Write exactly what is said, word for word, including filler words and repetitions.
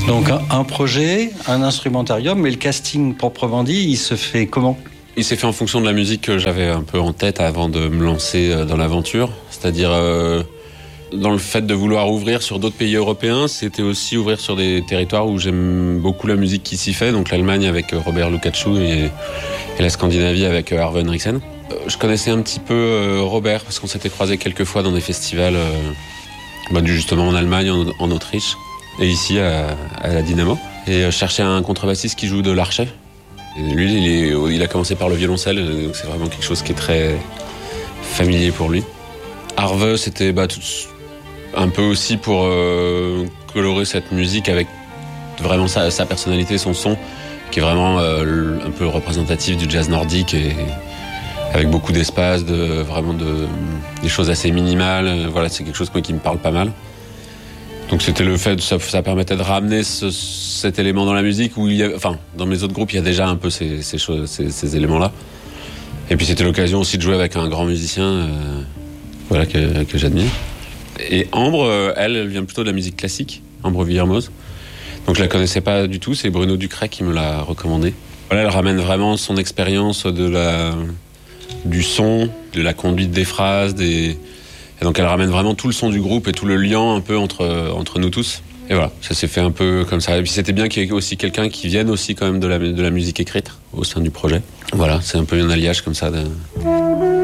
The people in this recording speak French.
Donc un, un projet, un instrumentarium, mais le casting proprement dit, il se fait comment ? Il s'est fait en fonction de la musique que j'avais un peu en tête avant de me lancer dans l'aventure. C'est-à-dire, euh, dans le fait de vouloir ouvrir sur d'autres pays européens, c'était aussi ouvrir sur des territoires où j'aime beaucoup la musique qui s'y fait. Donc l'Allemagne avec Robert Lukacs et, et la Scandinavie avec Arve Henriksen. Je connaissais un petit peu Robert parce qu'on s'était croisés quelques fois dans des festivals, euh, bah, justement en Allemagne, en, en Autriche et ici à, à la Dynamo. Et je cherchais un contrebassiste qui joue de l'archet. Et lui, il, est, il a commencé par le violoncelle, donc c'est vraiment quelque chose qui est très familier pour lui. Arve, c'était bah, tout, un peu aussi pour euh, colorer cette musique avec vraiment sa, sa personnalité, son son, qui est vraiment euh, un peu représentatif du jazz nordique, et avec beaucoup d'espace, de, vraiment de, des choses assez minimales. Voilà, c'est quelque chose moi, qui me parle pas mal. Donc c'était le fait, ça, ça permettait de ramener ce, cet élément dans la musique où il y a, enfin, dans mes autres groupes, il y a déjà un peu ces, ces, choses, ces, ces éléments-là. Et puis c'était l'occasion aussi de jouer avec un grand musicien, euh, voilà, que, que j'admire. Et Ambre, elle, elle vient plutôt de la musique classique, Ambre Villermoz. Donc je la connaissais pas du tout, c'est Bruno Ducret qui me l'a recommandé. Voilà, elle ramène vraiment son expérience de la, du son, de la conduite des phrases, des... Et donc elle ramène vraiment tout le son du groupe et tout le lien un peu entre, entre nous tous. Et voilà, ça s'est fait un peu comme ça. Et puis c'était bien qu'il y ait aussi quelqu'un qui vienne aussi quand même de la, de la musique écrite au sein du projet. Voilà, c'est un peu un alliage comme ça. De...